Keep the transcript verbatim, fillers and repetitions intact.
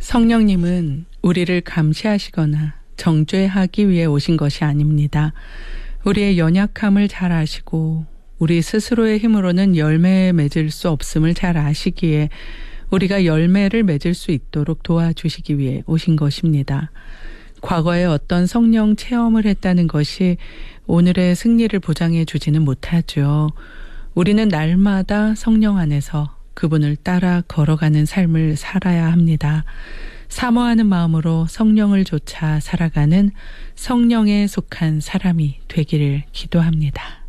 성령님은 우리를 감시하시거나 정죄하기 위해 오신 것이 아닙니다. 우리의 연약함을 잘 아시고 우리 스스로의 힘으로는 열매에 맺을 수 없음을 잘 아시기에 우리가 열매를 맺을 수 있도록 도와주시기 위해 오신 것입니다. 과거에 어떤 성령 체험을 했다는 것이 오늘의 승리를 보장해 주지는 못하죠. 우리는 날마다 성령 안에서 그분을 따라 걸어가는 삶을 살아야 합니다. 사모하는 마음으로 성령을 좇아 살아가는 성령에 속한 사람이 되기를 기도합니다.